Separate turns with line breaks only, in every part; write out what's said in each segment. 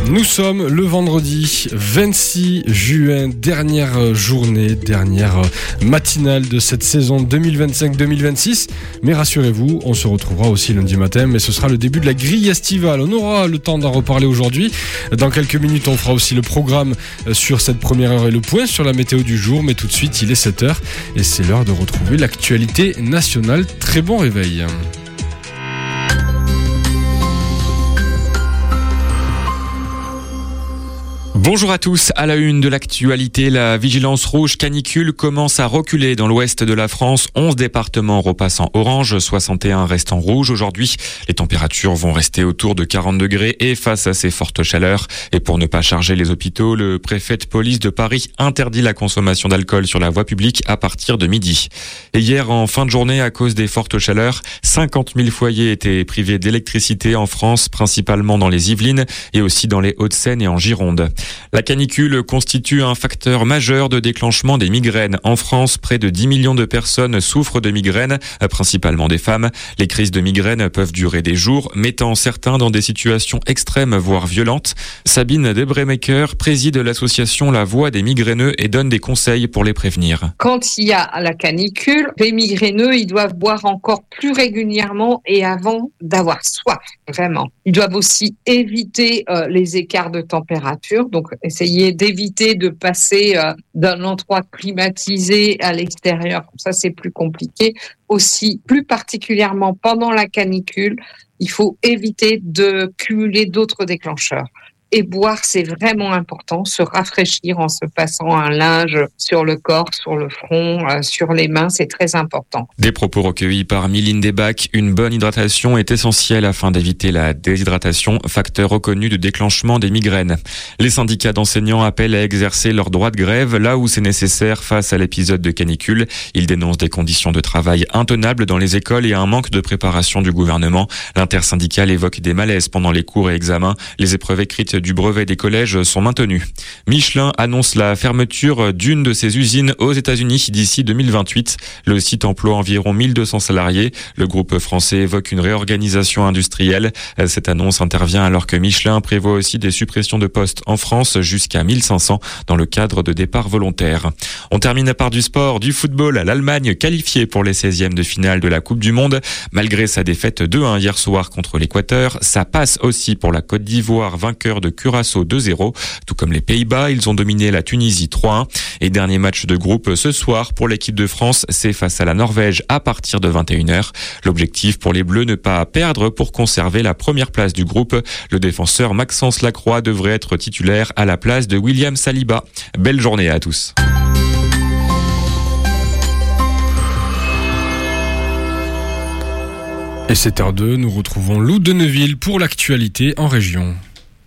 Nous sommes le vendredi 26 juin, dernière matinale de cette saison 2025-2026. Mais rassurez-vous, on se retrouvera aussi lundi matin, mais ce sera le début de la grille estivale. On aura le temps d'en reparler aujourd'hui. Dans quelques minutes, on fera aussi le programme sur cette première heure et le point sur la météo du jour. Mais tout de suite, il est 7h et c'est l'heure de retrouver l'actualité nationale. Très bon réveil.
Bonjour à tous, à la une de l'actualité, la vigilance rouge canicule commence à reculer dans l'ouest de la France. 11 départements repassent en orange, 61 restent en rouge aujourd'hui. Les températures vont rester autour de 40 degrés et face à ces fortes chaleurs. Et pour ne pas charger les hôpitaux, le préfet de police de Paris interdit la consommation d'alcool sur la voie publique à partir de midi. Et hier, en fin de journée, à cause des fortes chaleurs, 50 000 foyers étaient privés d'électricité en France, principalement dans les Yvelines et aussi dans les Hauts-de-Seine et en Gironde. La canicule constitue un facteur majeur de déclenchement des migraines. En France, près de 10 millions de personnes souffrent de migraines, principalement des femmes. Les crises de migraines peuvent durer des jours, mettant certains dans des situations extrêmes, voire violentes. Sabine Debremaker préside l'association La Voix des migraineux et donne des conseils pour les prévenir.
Quand il y a la canicule, les migraineux, ils doivent boire encore plus régulièrement et avant d'avoir soif, vraiment. Ils doivent aussi éviter les écarts de température, donc essayer d'éviter de passer d'un endroit climatisé à l'extérieur. Comme ça, c'est plus compliqué. Aussi, plus particulièrement pendant la canicule, il faut éviter de cumuler d'autres déclencheurs. Et boire, c'est vraiment important, se rafraîchir en se passant un linge sur le corps, sur le front, sur les mains, c'est très important.
Des propos recueillis par Mylène Desbacs. Une bonne hydratation est essentielle afin d'éviter la déshydratation, facteur reconnu de déclenchement des migraines. Les syndicats d'enseignants appellent à exercer leur droit de grève là où c'est nécessaire face à l'épisode de canicule. Ils dénoncent des conditions de travail intenables dans les écoles et un manque de préparation du gouvernement. L'intersyndicale évoque des malaises pendant les cours et examens. Les épreuves écrites du brevet des collèges sont maintenues. Michelin annonce la fermeture d'une de ses usines aux États-Unis d'ici 2028. Le site emploie environ 1200 salariés. Le groupe français évoque une réorganisation industrielle. Cette annonce intervient alors que Michelin prévoit aussi des suppressions de postes en France jusqu'à 1500 dans le cadre de départs volontaires. On termine par du sport, du football. L'Allemagne qualifiée pour les 16e de finale de la Coupe du Monde. Malgré sa défaite 2-1 hier soir contre l'Équateur, ça passe aussi pour la Côte d'Ivoire, vainqueur de Curaçao 2-0. Tout comme les Pays-Bas, ils ont dominé la Tunisie 3-1. Et dernier match de groupe ce soir pour l'équipe de France, c'est face à la Norvège à partir de 21h. L'objectif pour les Bleus, ne pas perdre pour conserver la première place du groupe. Le défenseur Maxence Lacroix devrait être titulaire à la place de William Saliba. Belle journée à tous.
Et 7h02, nous retrouvons Lou de Neuville pour l'actualité en région.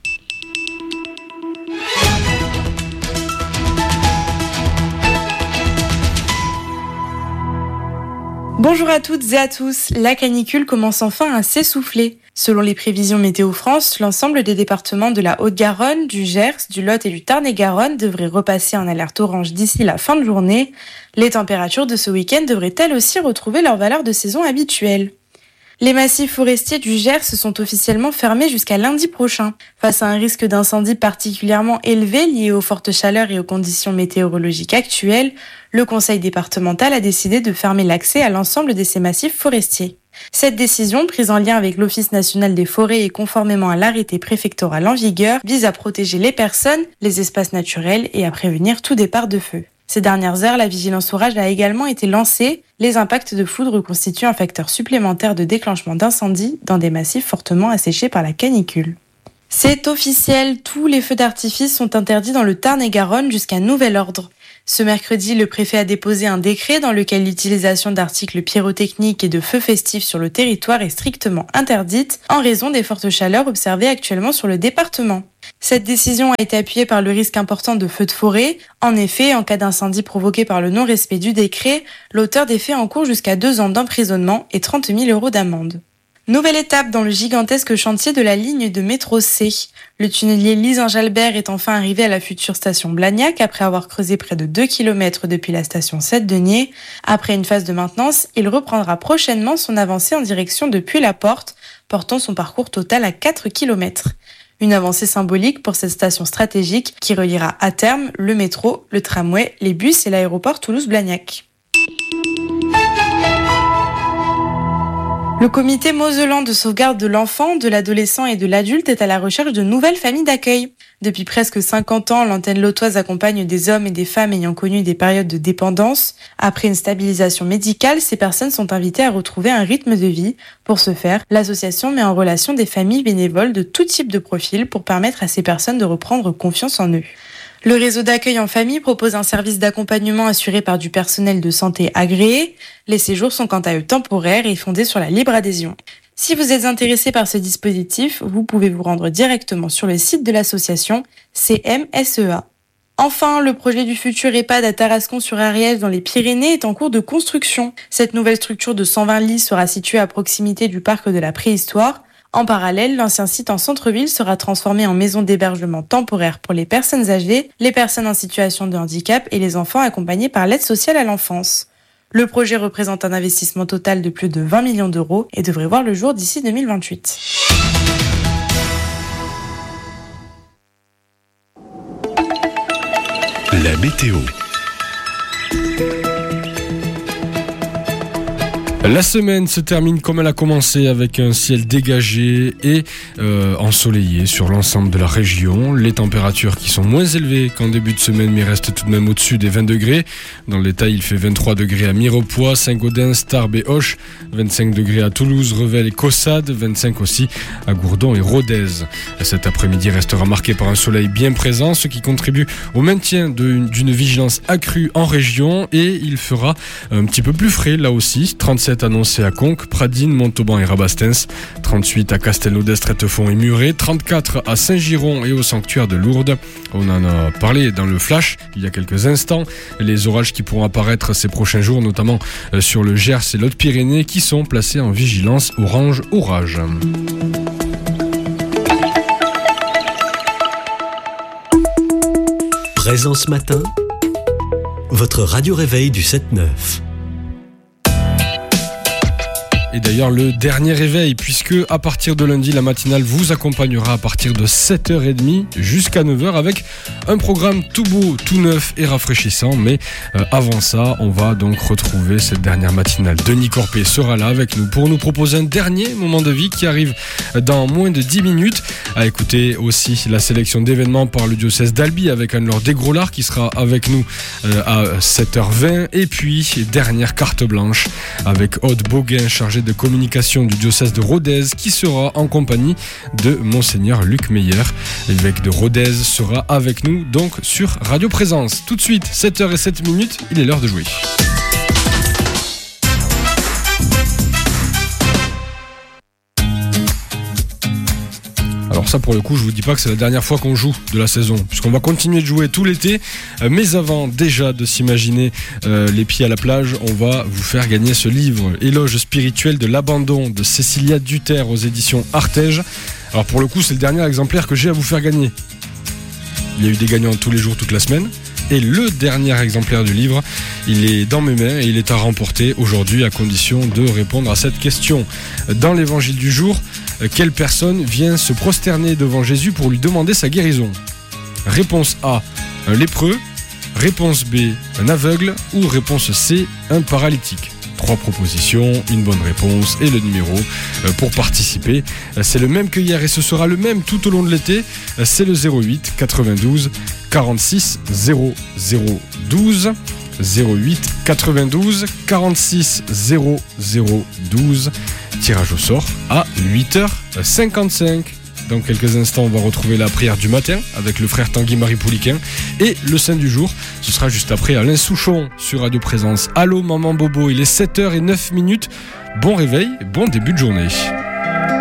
Bonjour à toutes et à tous, la canicule commence enfin à s'essouffler. Selon les prévisions Météo France, l'ensemble des départements de la Haute-Garonne, du Gers, du Lot et du Tarn-et-Garonne devraient repasser en alerte orange d'ici la fin de journée. Les températures de ce week-end devraient elles aussi retrouver leur valeur de saison habituelle. Les massifs forestiers du Gers sont officiellement fermés jusqu'à lundi prochain. Face à un risque d'incendie particulièrement élevé lié aux fortes chaleurs et aux conditions météorologiques actuelles, le conseil départemental a décidé de fermer l'accès à l'ensemble de ces massifs forestiers. Cette décision, prise en lien avec l'Office national des forêts et conformément à l'arrêté préfectoral en vigueur, vise à protéger les personnes, les espaces naturels et à prévenir tout départ de feu. Ces dernières heures, la vigilance orage a également été lancée. Les impacts de foudre constituent un facteur supplémentaire de déclenchement d'incendie dans des massifs fortement asséchés par la canicule. C'est officiel, tous les feux d'artifice sont interdits dans le Tarn-et-Garonne jusqu'à nouvel ordre. Ce mercredi, le préfet a déposé un décret dans lequel l'utilisation d'articles pyrotechniques et de feux festifs sur le territoire est strictement interdite en raison des fortes chaleurs observées actuellement sur le département. Cette décision a été appuyée par le risque important de feux de forêt. En effet, en cas d'incendie provoqué par le non-respect du décret, l'auteur des faits encourt jusqu'à 2 ans d'emprisonnement et 30 000 € d'amende. Nouvelle étape dans le gigantesque chantier de la ligne de métro C. Le tunnelier Lise-Jalbert est enfin arrivé à la future station Blagnac après avoir creusé près de 2 km depuis la station Sept-Deniers. Après une phase de maintenance, il reprendra prochainement son avancée en direction de Puy-la-Porte, portant son parcours total à 4 km. Une avancée symbolique pour cette station stratégique qui reliera à terme le métro, le tramway, les bus et l'aéroport Toulouse-Blagnac. Le comité mosellan de sauvegarde de l'enfant, de l'adolescent et de l'adulte est à la recherche de nouvelles familles d'accueil. Depuis presque 50 ans, l'antenne lotoise accompagne des hommes et des femmes ayant connu des périodes de dépendance. Après une stabilisation médicale, ces personnes sont invitées à retrouver un rythme de vie. Pour ce faire, l'association met en relation des familles bénévoles de tout type de profil pour permettre à ces personnes de reprendre confiance en eux. Le réseau d'accueil en famille propose un service d'accompagnement assuré par du personnel de santé agréé. Les séjours sont quant à eux temporaires et fondés sur la libre adhésion. Si vous êtes intéressé par ce dispositif, vous pouvez vous rendre directement sur le site de l'association CMSEA. Enfin, le projet du futur EHPAD à Tarascon-sur-Ariège dans les Pyrénées est en cours de construction. Cette nouvelle structure de 120 lits sera située à proximité du parc de la Préhistoire. En parallèle, l'ancien site en centre-ville sera transformé en maison d'hébergement temporaire pour les personnes âgées, les personnes en situation de handicap et les enfants accompagnés par l'aide sociale à l'enfance. Le projet représente un investissement total de plus de 20 millions d'euros et devrait voir le jour d'ici 2028.
La météo.
La semaine se termine comme elle a commencé avec un ciel dégagé et ensoleillé sur l'ensemble de la région. Les températures qui sont moins élevées qu'en début de semaine mais restent tout de même au-dessus des 20 degrés. Dans le détail, il fait 23 degrés à Mirepoix, Saint-Gaudens, Tarbes et Auch, 25 degrés à Toulouse, Revel et Caussade, 25 aussi à Gourdon et Rodez. Cet après-midi restera marqué par un soleil bien présent, ce qui contribue au maintien d'une vigilance accrue en région et il fera un petit peu plus frais là aussi, 37 annoncé à Conques, Pradines, Montauban et Rabastens, 38 à Castelnaudès, Trettefond et Muret, 34 à Saint-Giron et au sanctuaire de Lourdes. On en a parlé dans le flash il y a quelques instants. Les orages qui pourront apparaître ces prochains jours, notamment sur le Gers et l'Haute-Pyrénées, qui sont placés en vigilance orange orage.
Présent ce matin, votre radio réveil du 7-9.
Et d'ailleurs le dernier réveil, puisque à partir de lundi, la matinale vous accompagnera à partir de 7h30 jusqu'à 9h avec un programme tout beau, tout neuf et rafraîchissant. Mais avant ça, on va donc retrouver cette dernière matinale. Denis Corpé sera là avec nous pour nous proposer un dernier moment de vie qui arrive dans moins de 10 minutes. À écouter aussi la sélection d'événements par le diocèse d'Albi avec Anne-Laure Desgros-Lard qui sera avec nous à 7h20. Et puis, dernière carte blanche avec Aude Beauguin, chargée de communication du diocèse de Rodez, qui sera en compagnie de Monseigneur Luc Meyer. L'évêque de Rodez sera avec nous donc sur Radio Présence. Tout de suite, 7h07, il est l'heure de jouer. Alors ça, pour le coup, je vous dis pas que c'est la dernière fois qu'on joue de la saison, puisqu'on va continuer de jouer tout l'été. Mais avant déjà de s'imaginer les pieds à la plage, on va vous faire gagner ce livre, Éloge spirituel de l'abandon de Cécilia Duterre aux éditions Artege. Alors pour le coup, c'est le dernier exemplaire que j'ai à vous faire gagner. Il y a eu des gagnants tous les jours, toute la semaine. Et le dernier exemplaire du livre, il est dans mes mains et il est à remporter aujourd'hui à condition de répondre à cette question. Dans l'évangile du jour, quelle personne vient se prosterner devant Jésus pour lui demander sa guérison ? Réponse A, un lépreux. Réponse B, un aveugle. Ou réponse C, un paralytique. 3 propositions, une bonne réponse et le numéro pour participer. C'est le même que hier et ce sera le même tout au long de l'été. C'est le 08 92 46 00 12. 08 92 46 00 12. Tirage au sort à 8h55. Dans quelques instants, on va retrouver la prière du matin avec le frère Tanguy-Marie Pouliquin. Et le saint du jour, ce sera juste après Alain Souchon sur Radio Présence. Allô Maman Bobo, il est 7h09. Bon réveil, bon début de journée.